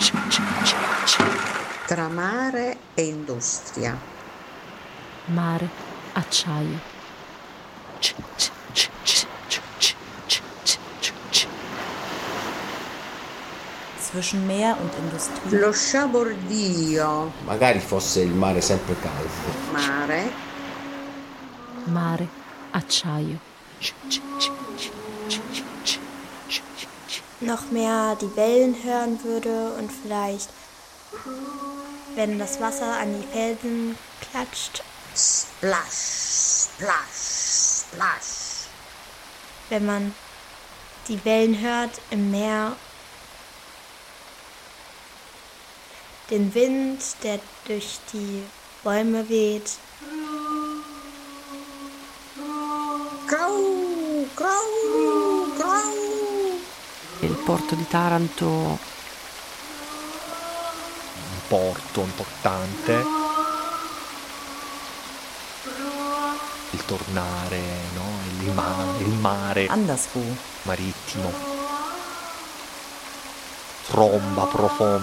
Tra mare e industria. Mare, acciaio. Zwischen Meer und Industrie. Lo sciabordio. Magari fosse il mare sempre caldo. Mare. Mare, acciaio. Noch mehr die Wellen hören würde und vielleicht, wenn das Wasser an die Felsen klatscht. Splash, splash, splash. Wenn man die Wellen hört im Meer. Den Wind, der durch die Bäume weht. Grau, grau, grau. Il porto di Taranto. Un porto importante. Il tornare, no? Il mare Anderswo. marittimo. Tromba profonda.